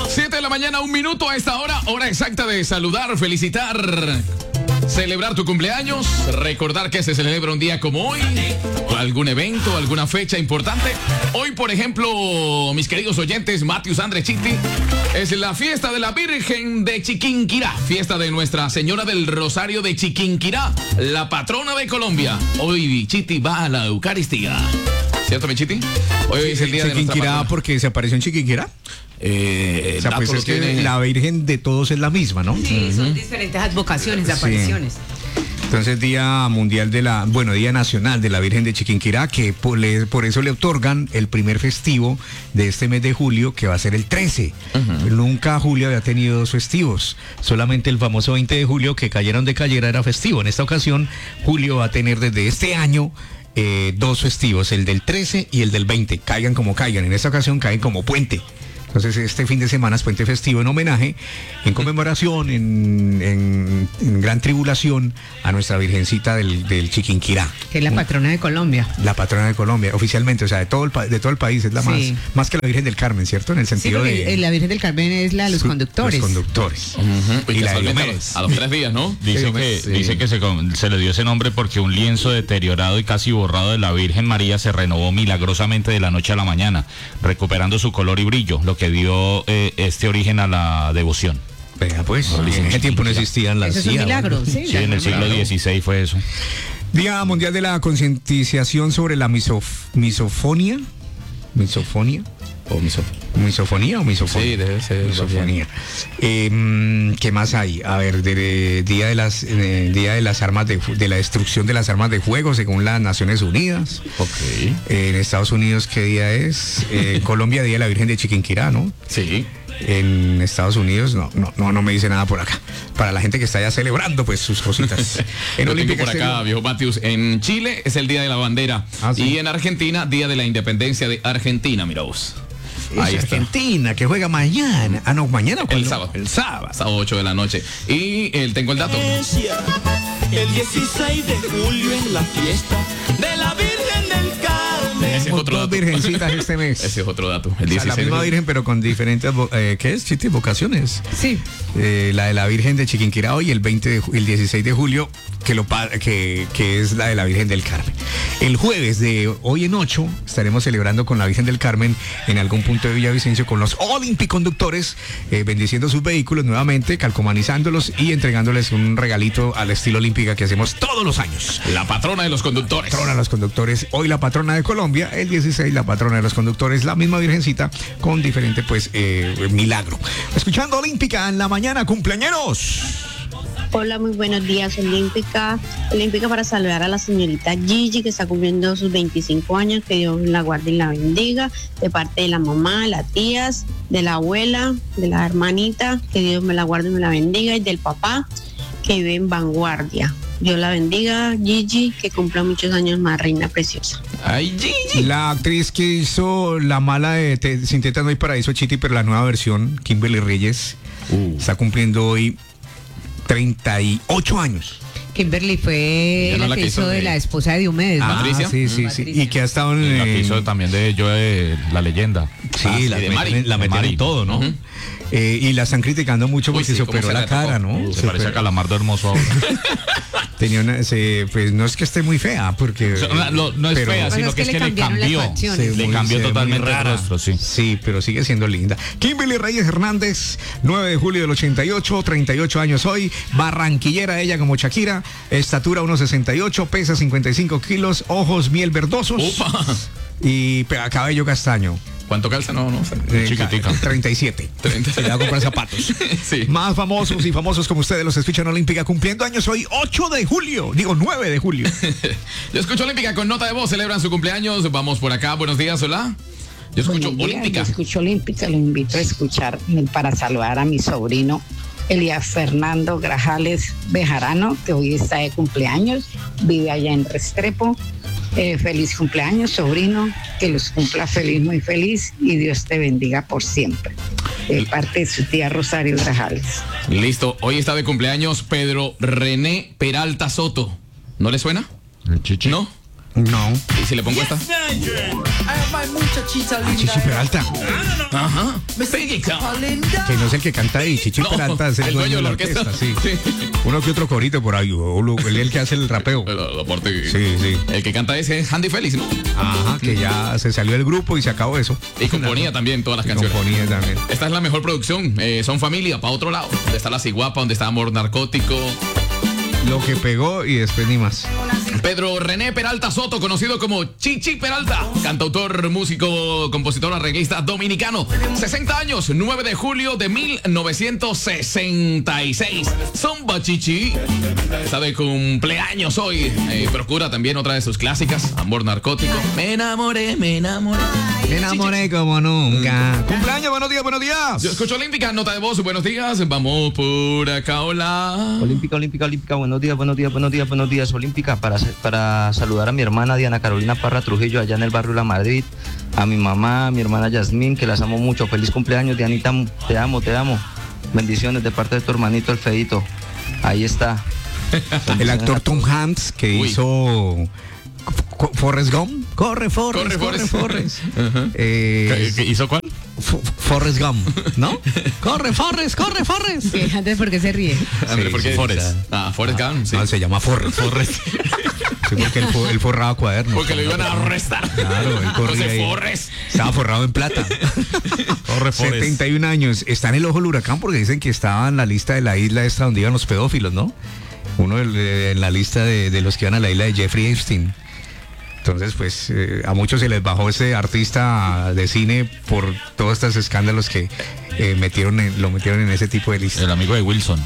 7 de la mañana, 1 minuto a esta hora, hora exacta de saludar, felicitar, celebrar tu cumpleaños, recordar que se celebra un día como hoy, algún evento, alguna fecha importante. Hoy, por ejemplo, mis queridos oyentes, Matius, André, Chiti, es la fiesta de la Virgen de Chiquinquirá, fiesta de Nuestra Señora del Rosario de Chiquinquirá, la patrona de Colombia. Hoy Chiti va a la Eucaristía. ¿Cierto, mi Chiti? Hoy es el día de nuestra Chiquinquirá, patrona. porque se apareció en Chiquinquirá. O sea, pues es que la Virgen de todos es la misma, ¿no? Sí, son diferentes advocaciones, apariciones. Entonces, Día Mundial Día Nacional de la Virgen de Chiquinquirá, que por eso le otorgan el primer festivo de este mes de julio, que va a ser el 13. Nunca julio había tenido 2 festivos, solamente el famoso 20 de julio, que cayeron de cayera, era festivo. En esta ocasión, julio va a tener desde este año 2 festivos, el del 13 y el del 20, caigan como caigan. En esta ocasión caen como puente. Entonces este fin de semana es puente festivo en homenaje, en conmemoración, en gran tribulación a nuestra Virgencita del Chiquinquirá. Que es la patrona de Colombia. La patrona de Colombia, oficialmente, o sea, de todo el país, es la más que la Virgen del Carmen, ¿cierto? En el sentido de... La Virgen del Carmen es la de los conductores. Los conductores. Y la de Diomedes. A los 3 días, ¿no? Dice que se le dio ese nombre porque un lienzo deteriorado y casi borrado de la Virgen María se renovó milagrosamente de la noche a la mañana, recuperando su color y brillo, lo que dio este origen a la devoción. Venga, pues, en ese tiempo no existían las... Eso es un milagro, sí. Sí, en el siglo XVI fue eso. Día Mundial de la Concientización sobre la misofonía. ¿Misofonía? ¿O ¿Misofonía o misofonía? Sí, debe ser misofonía. ¿Qué más hay? A ver, día de las armas de la destrucción de las armas de fuego según las Naciones Unidas. Ok. En Estados Unidos, ¿qué día es? Colombia, Día de la Virgen de Chiquinquirá, ¿no? Sí. En Estados Unidos no me dice nada por acá. Para la gente que está ya celebrando pues sus cositas. En Olímpica por acá, viejo Matius. En Chile es el Día de la Bandera. Sí. Y en Argentina, Día de la Independencia de Argentina, mira vos. Ahí está. Argentina, que juega mañana. Ah, no, mañana. El sábado. El sábado. Sábado 8 de la noche. Y tengo el dato. El 16 de julio en la fiesta de la Virgen del Carmen. Ese es otro dato. 2 virgencitas este mes. Ese es otro dato. El O sea, 16 la misma de Virgen, pero con diferentes, ¿qué es, Chiti? Vocaciones. Sí. La de la Virgen de Chiquinquirá hoy, el 16 de julio, que es la de la Virgen del Carmen. El jueves de hoy en 8 estaremos celebrando con la Virgen del Carmen en algún punto de Villavicencio con los Olympiconductores, bendiciendo sus vehículos nuevamente, calcomanizándolos y entregándoles un regalito al estilo olímpica que hacemos todos los años. la patrona de los conductores. Patrona de los conductores, hoy la patrona de Colombia, el 16 la patrona de los conductores, la misma Virgencita con diferente pues milagro. Escuchando Olímpica en la mañana, cumpleañeros. Hola, muy buenos días, Olímpica para saludar a la señorita Gigi, que está cumpliendo sus 25 años, que Dios la guarde y la bendiga, de parte de la mamá, de las tías, de la abuela, de la hermanita, que Dios me la guarde y me la bendiga, y del papá, que vive en Vanguardia. Dios la bendiga, Gigi, que cumpla muchos años más, reina preciosa. Ay, Gigi. La actriz que hizo la mala de Sin Tetas No Hay Paraíso, Chiti, pero la nueva versión, Kimberly Reyes, está cumpliendo hoy 38 años. Kimberly fue la que hizo de la esposa de Diomedes, ¿no? Patricia. Sí. Patricia. Y que ha estado en... La que hizo también de yo de la leyenda. Sí, la de meten, Mari. la meten Mari. en todo, ¿no? Ujú. Y la están criticando mucho Uy, porque sí, se cómo operó se la le cara, tocó. ¿no? Se parece a Calamardo Hermoso ahora. Tenía pues no es que esté muy fea, porque... O sea, no es pero- fea, Bueno, sino es que que es le que le cambiaron las cambió. facciones. Le muy- cambió se ve muy totalmente el rara. rostro, sí. Sí, pero sigue siendo linda. Kimberly Reyes Hernández, 9 de julio del 88, 38 años hoy, barranquillera ella como Shakira, estatura 1,68, pesa 55 kilos, ojos miel verdosos Upa. y cabello castaño. ¿Cuánto calza? No sé. Chiquitica. 37. 30. Se le va a comprar zapatos. Sí. Más famosos y famosos como ustedes los escuchan Olímpica cumpliendo años hoy 8 de julio, digo 9 de julio. Yo escucho Olímpica con nota de voz, celebran su cumpleaños. Vamos por acá, buenos días, hola. Yo escucho Buenos días, Olímpica. Yo escucho Olímpica, lo invito a escuchar para saludar a mi sobrino Elías Fernando Grajales Bejarano, que hoy está de cumpleaños, vive allá en Restrepo. Feliz cumpleaños, sobrino, que los cumpla feliz, muy feliz, y Dios te bendiga por siempre. De parte de su tía Rosario Grajales. Listo, hoy está de cumpleaños Pedro René Peralta Soto. ¿No le suena? El chichi. ¿No? No. ¿Y si le pongo esta? Chichi Peralta. Ajá. Que no es el que canta ahí. Chichi Peralta es el dueño de la orquesta. Sí. Uno que otro corito por ahí. El que hace el rapeo. Sí. El que canta ese es Andy Félix, ¿no? Ajá, que ya se salió del grupo y se acabó eso. Y componía también todas las canciones. Componía también. Esta es la mejor producción. Son familia, para otro lado. Donde está La Ciguapa, donde está Amor Narcótico. Lo que pegó y después ni más. Pedro René Peralta Soto, conocido como Chichi Peralta, cantautor, músico, compositor, arreglista dominicano. 60 años, 9 de julio de 1966. Zumba Chichi. Está de cumpleaños hoy. Procura también otra de sus clásicas, Amor Narcótico. Me enamoré. Me enamoré como nunca. Cumpleaños, buenos días. Yo escucho Olímpica, nota de voz, buenos días. Vamos por acá, hola. Olímpica, buenos días, Olímpica, para saludar a mi hermana Diana Carolina Parra Trujillo, allá en el barrio La Madrid, a mi mamá, a mi hermana Yasmín, que las amo mucho. Feliz cumpleaños, Dianita, te amo. Bendiciones de parte de tu hermanito, el Feito. Ahí está. El actor Tom Hanks, que hizo Forrest Gump. Corre, Forrest. ¿Hizo cuál? Forrest Gump, ¿no? Corre, Forrest. Sí, antes, ¿por qué se ríe? ¿Por qué? Forrest. Forrest Gump, sí. No, se llama Forrest. Sí, porque él forraba cuadernos. Porque lo iban a arrestar. Claro, él corría ahí. Forrest. Estaba forrado en plata. Corre, Forrest. 71 años. Está en el ojo del huracán porque dicen que estaba en la lista de la isla esta donde iban los pedófilos, ¿no? Uno en la lista de los que iban a la isla de Jeffrey Epstein. Entonces, pues, a muchos se les bajó ese artista de cine por todos estos escándalos que lo metieron en ese tipo de listas. El amigo de Wilson.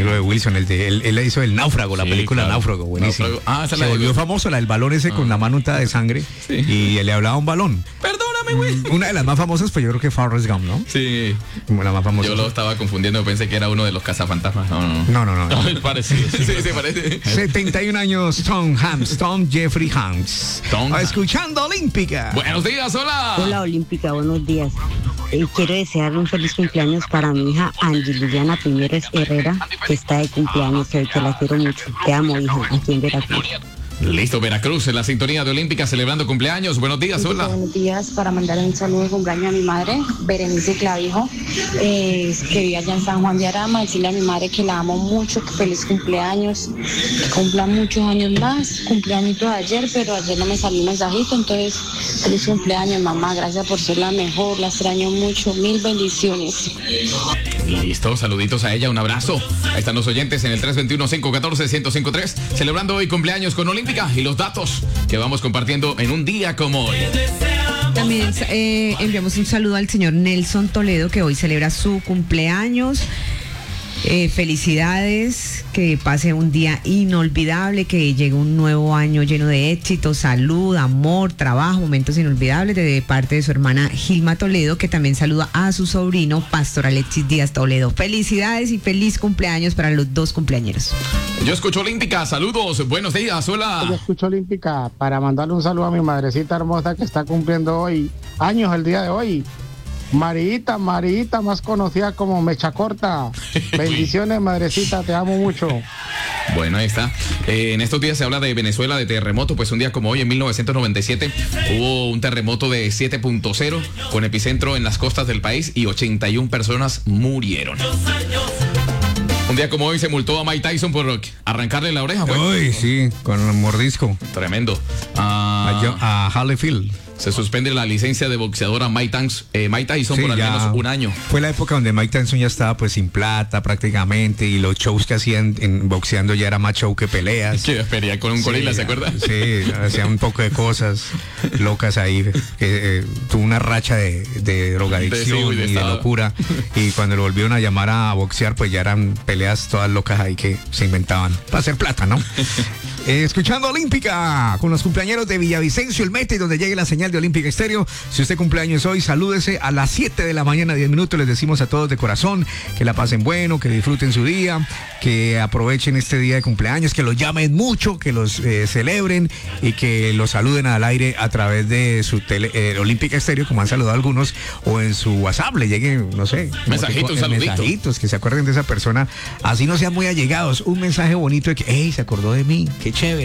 Él hizo El Náufrago, la película claro. Náufrago, buenísimo. Se volvió famoso, el balón ese con la mano untada de sangre y le hablaba a un balón. Perdóname, güey. Una de las más famosas, pues yo creo que Forrest Gump, ¿no? Sí. La más famosa. Yo lo estaba confundiendo, pensé que era uno de los cazafantasmas. No. Parecido. Sí, parece. 71 años, Tom Jeffrey Hanks. Escuchando Olímpica. Buenos días, hola. Hola, Olímpica, buenos días. Quiero desearle un feliz cumpleaños para mi hija Angie Liliana Piñeres Herrera, que está de cumpleaños hoy, que la quiero mucho. Te amo, hija, aquí en Veracruz. Listo, Veracruz, en la sintonía de Olímpica, celebrando cumpleaños. Buenos días, hola. Buenos días, para mandar un saludo de cumpleaños a mi madre, Berenice Clavijo, que vive allá en San Juan de Arama. Decirle a mi madre que la amo mucho, que feliz cumpleaños, que cumpla muchos años más. Cumpleaños de ayer, pero ayer no me salió un mensajito, entonces feliz cumpleaños, mamá. Gracias por ser la mejor, la extraño mucho. Mil bendiciones. Listo, saluditos a ella, un abrazo. Ahí están los oyentes en el 321-514-1053, celebrando hoy cumpleaños con Olímpica y los datos que vamos compartiendo en un día como hoy. También enviamos un saludo al señor Nelson Toledo, que hoy celebra su cumpleaños. Felicidades, que pase un día inolvidable, que llegue un nuevo año lleno de éxito, salud, amor, trabajo, momentos inolvidables, de parte de su hermana Gilma Toledo, que también saluda a su sobrino Pastor Alexis Díaz Toledo. Felicidades y feliz cumpleaños para los dos cumpleañeros. Yo escucho Olímpica, saludos, buenos días, hola. Yo escucho Olímpica para mandarle un saludo a mi madrecita hermosa que está cumpliendo hoy años el día de hoy. Marita, más conocida como Mecha Corta. Bendiciones, madrecita, te amo mucho. Bueno, ahí está. En estos días se habla de Venezuela, de terremoto. Pues un día como hoy, en 1997, hubo un terremoto de 7.0 con epicentro en las costas del país y 81 personas murieron. Un día como hoy se multó a Mike Tyson por arrancarle la oreja. Uy, sí, con un mordisco. Tremendo. A Holyfield. Se suspende la licencia de boxeador a Mike Tyson por al menos un año. Fue la época donde Mike Tyson ya estaba pues sin plata prácticamente, y los shows que hacían en boxeando ya era más show que peleas. Que pelear con un gorila, ¿se acuerda? Sí, hacían un poco de cosas locas ahí. Que tuvo una racha de drogadicción y de locura. Y cuando lo volvieron a llamar a boxear, pues ya eran peleas todas locas ahí que se inventaban para hacer plata, ¿no? Escuchando Olímpica con los cumpleañeros de Villavicencio, el Mete, donde llegue la señal de Olímpica Estéreo. Si usted cumpleaños hoy, salúdese a las 7 de la mañana, 10 minutos. Les decimos a todos de corazón que la pasen bueno, que disfruten su día, que aprovechen este día de cumpleaños, que los llamen mucho, que los celebren y que los saluden al aire a través de su Olímpica Estéreo, como han saludado algunos, o en su WhatsApp le lleguen, no sé, mensajitos, que se acuerden de esa persona, así no sean muy allegados, un mensaje bonito de que, hey, se acordó de mí, qué chévere,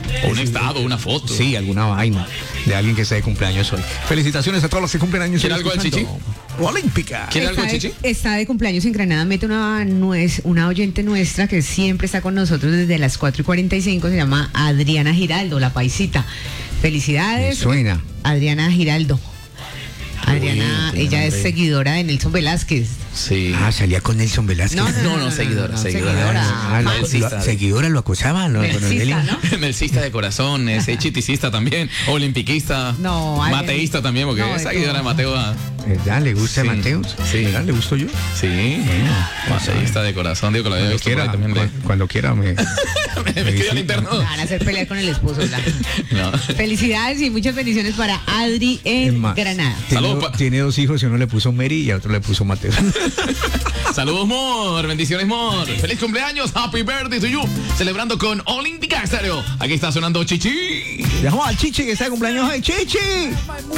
O un estado, una foto. Sí, alguna vaina de alguien que está de cumpleaños hoy. Felicitaciones a todos los que cumplen años. ¿Quiere algo del Chichi? Olímpica. ¿Quiere algo del Chichi? Está de cumpleaños en Granada, mete una oyente nuestra que siempre está con nosotros desde las 4:45, se llama Adriana Giraldo, la paisita. Felicidades. Me suena. Adriana Giraldo. Adriana, Uy, ella es nombre. seguidora de Nelson Velázquez. Sí. Ah, salía con Nelson Velázquez. No, seguidora. Seguidora lo acosaba, ¿no? Melsista, ¿no? Melsista de corazón, es chiticista también, olimpiquista, No, mateísta también, porque no, es de seguidora de todo. Mateo. ¿Verdad? ¿Le gusta Sí. Mateus? Sí. ¿Verdad? ¿Le gusto yo? Sí, mateísta de corazón, digo que lo había Cuando visto por ahí quiera, también. cuando quiera me Me escribe al interno. Van a hacer pelear con el esposo, ¿verdad? No. Felicidades y muchas bendiciones para Adri Es en más, Granada. Tiene dos hijos y uno le puso Mary y a otro le puso Mateo. Saludos, Mor. Bendiciones, Mor. Feliz cumpleaños. Happy birthday to you. Celebrando con Olímpica Estéreo. Aquí está sonando Chichi. Dejamos al Chichi que está de cumpleaños hoy. ¡Chichi!